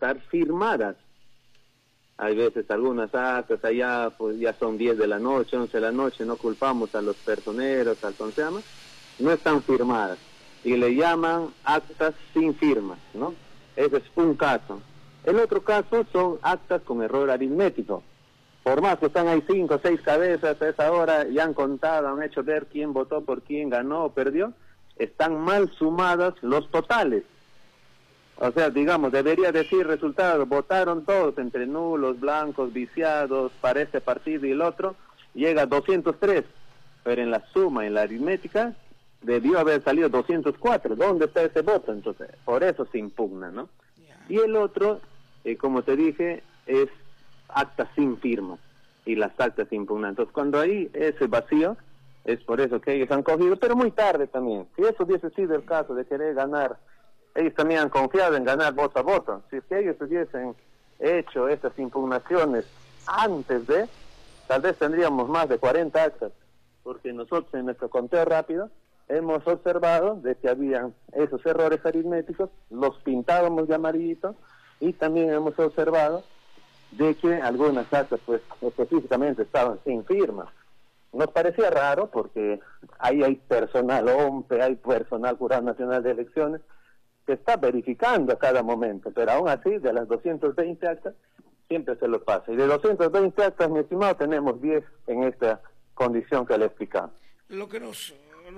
estar firmadas. Hay veces algunas actas allá, pues ya son 10 de la noche, 11 de la noche, no culpamos a los personeros, al ¿cómo se llama? No están firmadas y le llaman actas sin firma, ¿no? Ese es un caso. El otro caso son actas con error aritmético. Por más que están ahí 5 o 6 cabezas a esa hora, ya han contado, han hecho ver quién votó por quién, ganó o perdió, están mal sumadas los totales. O sea, digamos, debería decir resultados, votaron todos entre nulos, blancos, viciados, para este partido y el otro, llega a 203, pero en la suma, en la aritmética, debió haber salido 204. ¿Dónde está ese voto? Entonces, por eso se impugna, ¿no? Y el otro, como te dije, es actas sin firma, y las actas se impugnan. Entonces, cuando hay ese vacío, es por eso que ellos han cogido, pero muy tarde también. Si eso hubiese sido el caso de querer ganar, ellos también han confiado en ganar voto a voto. Si es que ellos hubiesen hecho estas impugnaciones antes de, tal vez tendríamos más de 40 actas, porque nosotros en nuestro conteo rápido hemos observado de que habían esos errores aritméticos, los pintábamos de amarillito, y también hemos observado de que algunas actas pues específicamente estaban sin firma. Nos parecía raro porque ahí hay personal OMPE, hay personal Jurado Nacional de Elecciones que está verificando a cada momento, pero aún así de las 220 actas siempre se lo pasa, y de 220 actas, mi estimado, tenemos 10 en esta condición que le explicamos. Lo que nos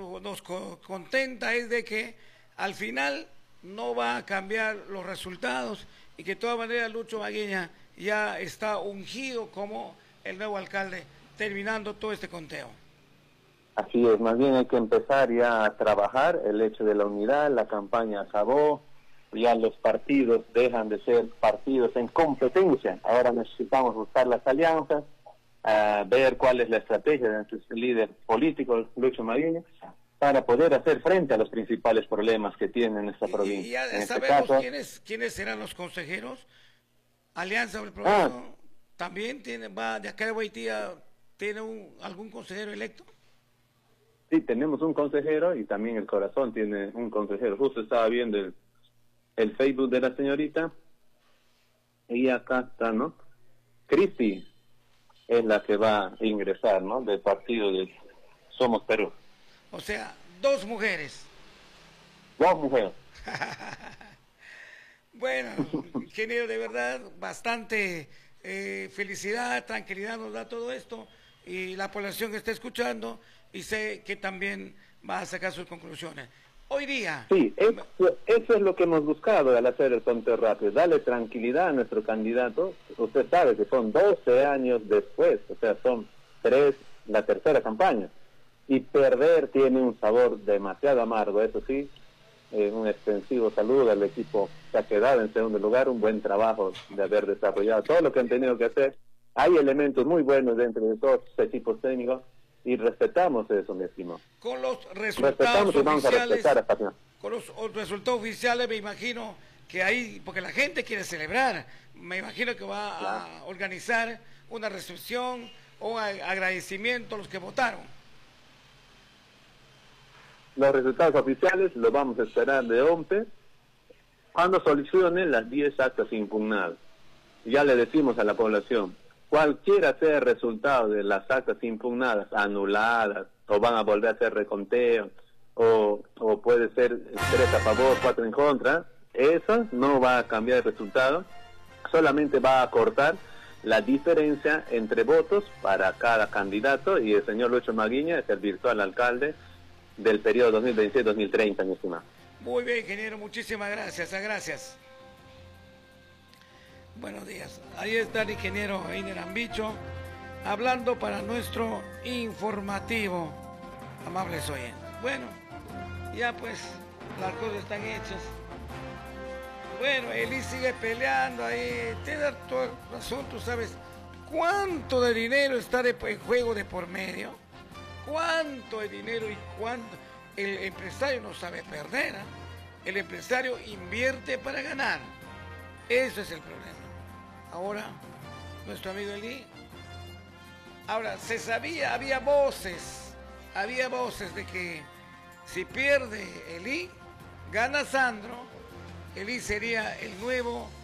contenta es de que al final no va a cambiar los resultados y que de todas maneras Lucho Maguiña ya está ungido como el nuevo alcalde, terminando todo este conteo. Así es, más bien hay que empezar ya a trabajar el hecho de la unidad, la campaña acabó, ya los partidos dejan de ser partidos en competencia, ahora necesitamos buscar las alianzas, ver cuál es la estrategia de nuestro líder político, Lucho Maguiña, para poder hacer frente a los principales problemas que tiene nuestra provincia. Y ya sabemos quiénes serán los consejeros. Alianza del Progreso también va de acá de Guaitía, ¿tiene algún consejero electo? Sí, tenemos un consejero y también el Corazón tiene un consejero. Justo estaba viendo el Facebook de la señorita y acá está, ¿no? Cristi es la que va a ingresar, ¿no? Del partido de Somos Perú. O sea, 2 mujeres. 2 mujeres. Bueno, ingeniero, de verdad, bastante felicidad, tranquilidad nos da todo esto, y la población que está escuchando, y sé que también va a sacar sus conclusiones. Hoy día... Sí, eso es lo que hemos buscado al hacer el conteo rápido, darle tranquilidad a nuestro candidato. Usted sabe que son 12 años después, o sea, son 3, la tercera campaña, y perder tiene un sabor demasiado amargo, eso sí. Un extensivo saludo al equipo que ha quedado en segundo lugar, un buen trabajo de haber desarrollado todo lo que han tenido que hacer. Hay elementos muy buenos dentro de todos los equipos técnicos y respetamos eso, mi estimado. Con los resultados oficiales, con los resultados oficiales, me imagino que ahí, porque la gente quiere celebrar, me imagino que va a organizar una recepción o agradecimiento a los que votaron. Los resultados oficiales los vamos a esperar de OMPE cuando solucionen las 10 actas impugnadas. Ya le decimos a la población, cualquiera sea el resultado de las actas impugnadas, anuladas, o van a volver a hacer reconteo, o puede ser 3 a favor, 4 en contra, eso no va a cambiar el resultado, solamente va a acortar la diferencia entre votos para cada candidato, y el señor Lucho Maguiña es el virtual alcalde del periodo 2026-2030, mi estimado. Muy bien, ingeniero, muchísimas gracias, gracias. Buenos días. Ahí está el ingeniero Einer Ambicho hablando para nuestro informativo. Amables oyentes. Bueno, ya pues las cosas están hechas. Bueno, Eli sigue peleando ahí. Tienes toda razón, tú sabes cuánto de dinero está en juego de por medio. Cuánto de dinero y cuánto. El empresario no sabe perder, ¿eh? El empresario invierte para ganar. Ese es el problema. Ahora, nuestro amigo Eli. Ahora, se sabía, había voces de que si pierde Eli, gana Sandro, Eli sería el nuevo